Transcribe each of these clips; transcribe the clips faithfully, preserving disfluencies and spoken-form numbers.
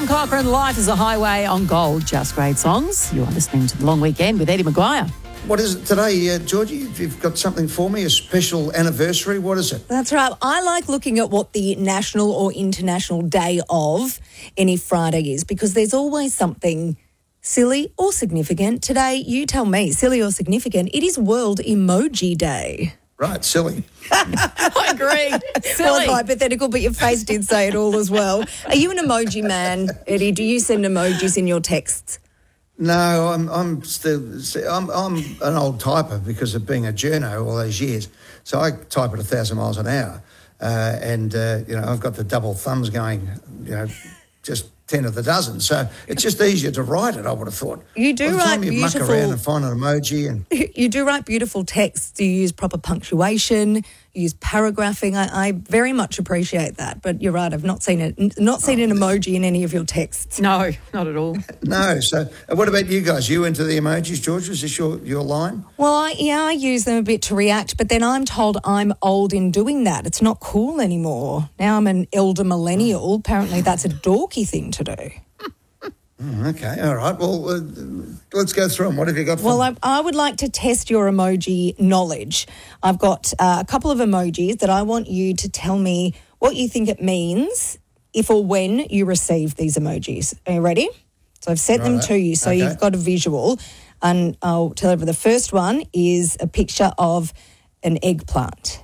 Tom Cochrane, Life is a Highway on Gold. Just great songs. You are listening to The Long Weekend with Eddie Maguire. What is it today, uh, Georgie? You've got something for me, a special anniversary. What is it? That's right. I like looking at what the national or international day of any Friday is, because there's always something silly or significant. Today, you tell me, silly or significant, it is World Emoji Day. Right, silly. I agree. Silly. Well, it's hypothetical, but your face did say it all as well. Are you an emoji man, Eddie? Do you send emojis in your texts? No, I'm I'm still I'm I'm an old typer because of being a journo all those years. So I type at a thousand miles an hour, uh, and uh, you know I've got the double thumbs going, you know, just ten of the dozen. So it's just easier to write it. I would have thought. You do By the write time you beautiful. muck around and find an emoji and You do write beautiful texts. You use proper punctuation. You use paragraphing. I, I very much appreciate that. But you're right. I've not seen it. Not seen an emoji in any of your texts. No, not at all. no. So uh, what about you guys? You into the emojis, George? Is this your your line? Well, I, yeah, I use them a bit to react, but then I'm told I'm old in doing that. It's not cool anymore. Now I'm an elder millennial. Apparently that's a dorky thing to do. Mm, okay, all right. Well, uh, let's go through them. What have you got for Well, me? I, I would like to test your emoji knowledge. I've got uh, a couple of emojis that I want you to tell me what you think it means if or when you receive these emojis. Are you ready? So I've sent them Right. to you, so Okay. you've got a visual. And I'll tell you, the first one is a picture of an eggplant.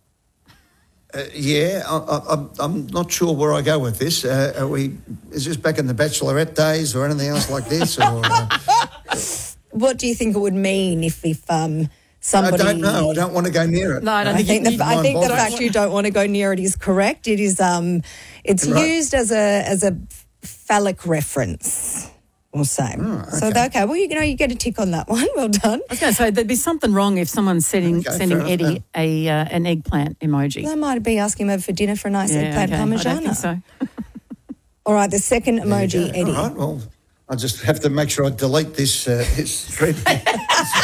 Uh, yeah, I, I, I'm- I'm not sure where I go with this. Uh, are we? Is this back in the Bachelorette days or anything else like this? Or uh, What do you think it would mean if, if um, somebody... I don't know. I don't want to go near it. No, I don't I think think you the, I think the Mind fact you don't want to go near it is correct. It is um, it's Right. used as a as a phallic reference, we'll say. So okay. okay, well you know you get a tick on that one. Well done. I was going to say there'd be something wrong if someoone's sending Okay, sending fair Eddie enough. a uh, an eggplant emoji. They might be asking him over for dinner for a nice Yeah, eggplant okay. I parmigiana. don't think so. All right, the second emoji, There you Eddie. go. All right. Well, I just have to make sure I delete this uh, this thread.